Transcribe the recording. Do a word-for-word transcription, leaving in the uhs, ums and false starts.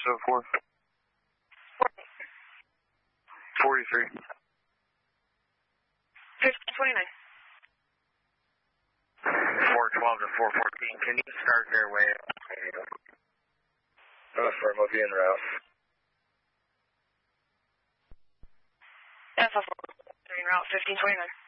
so four. forty-three. fifteen twenty-nine. four twelve to four fourteen. Can you start their way? Oh, firm, I'll be en route. F F en route fifteen twenty-nine.